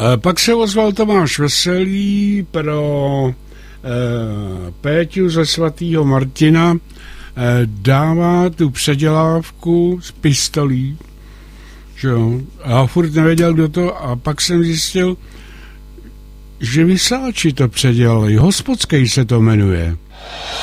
Pak se ozval Tomáš Veselý pro Péťu ze svatého Martina, dává tu předělávku z pistolí, že jo? A já furt nevěděl, kdo to, a pak jsem zjistil, že Vysáči to předělali, Hospodský se to jmenuje.